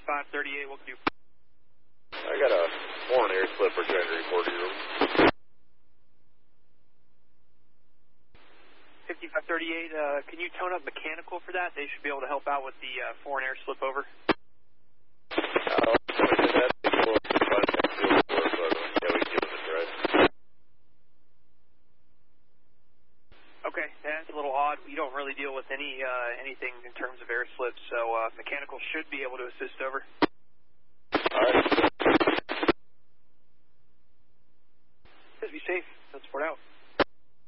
5538, what can you do? I got a foreign air slip we're trying to report to you. 5538, can you tone up mechanical for that? They should be able to help out with the foreign air slip over. Okay, that's a little odd. We don't really deal with anything in terms of air slips, so mechanical should be able to assist over. All right. Be safe. Let's port out.